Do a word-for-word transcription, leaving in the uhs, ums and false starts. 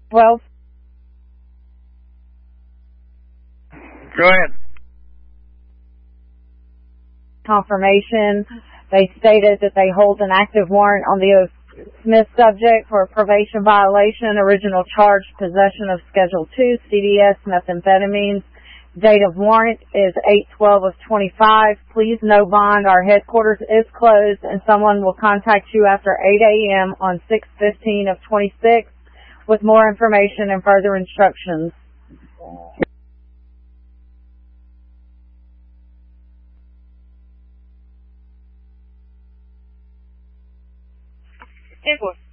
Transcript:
twelve. Go ahead. Confirmation. They stated that they hold an active warrant on the O. Smith subject for a probation violation, original charge, possession of Schedule two, C D S, methamphetamines. Date of warrant is eight twelve of twenty-five. Please no bond. Our headquarters is closed and someone will contact you after eight a.m. on six fifteen of twenty-six with more information and further instructions. ten four.